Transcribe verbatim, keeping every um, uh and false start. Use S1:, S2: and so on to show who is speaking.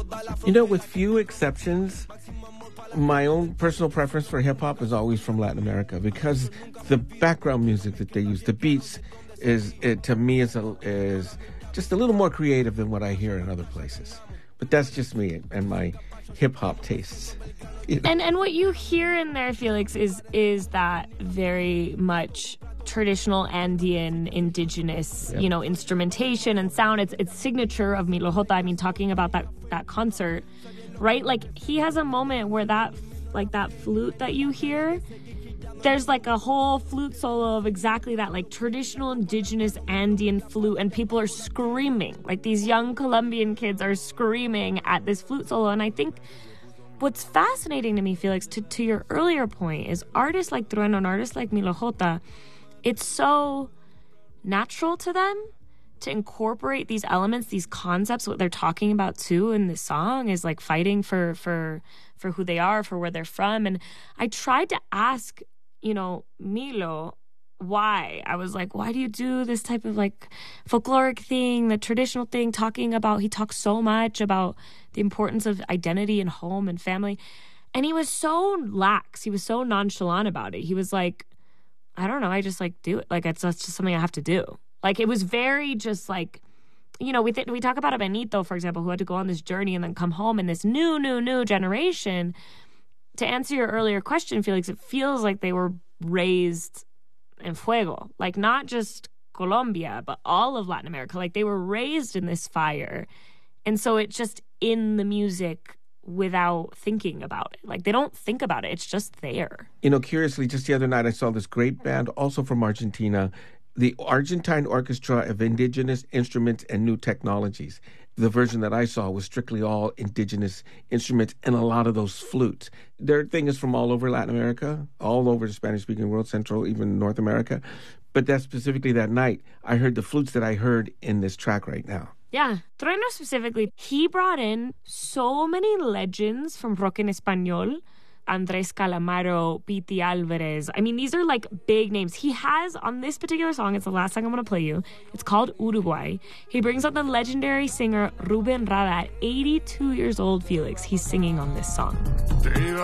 S1: You know, with few exceptions, my own personal preference for hip-hop is always from Latin America because the background music that they use, the beats, is it, to me is a, is just a little more creative than what I hear in other places. But that's just me and my hip-hop tastes. You know?
S2: And and what you hear in there, Felix, is is that very much traditional Andean, indigenous, yep. you know, instrumentation and sound. It's it's signature of Milo J. I mean, talking about that that concert, right? Like he has a moment where that like that flute that you hear, there's like a whole flute solo of exactly that, like traditional indigenous Andean flute, and people are screaming. Like these young Colombian kids are screaming at this flute solo. And I think what's fascinating to me, Felix, to, to your earlier point, is artists like Trueno and artists like Milo J, it's so natural to them to incorporate these elements, these concepts. What they're talking about too in this song is like fighting for for for who they are, for where they're from. And I tried to ask, you know, Milo, why? I was like, why do you do this type of like folkloric thing, the traditional thing, talking about, he talks so much about the importance of identity and home and family. And he was so lax. He was so nonchalant about it. He was like, I don't know, I just like do it. Like it's that's just something I have to do. Like it was very just like, you know, we th- we talk about a Benito, for example, who had to go on this journey and then come home in this new, new, new generation. To answer your earlier question, Felix, it feels like they were raised in fuego. Like not just Colombia, but all of Latin America. Like they were raised in this fire. And so it's just in the music without thinking about it. Like they don't think about it. It's just there.
S1: You know, curiously, just the other night I saw this great band also from Argentina, the Argentine Orchestra of Indigenous Instruments and New Technologies. The version that I saw was strictly all indigenous instruments and a lot of those flutes. Their thing is from all over Latin America, all over the Spanish-speaking world, Central, even North America. But that specifically that night, I heard the flutes that I heard in this track right now.
S2: Yeah, Trueno specifically, he brought in so many legends from rock en español. Andrés Calamaro, Pity Alvarez. I mean, these are like big names. He has on this particular song, it's the last song I'm going to play you. It's called Uruguay. He brings out the legendary singer Rubén Rada at eighty-two years old, Felix. He's singing on this song.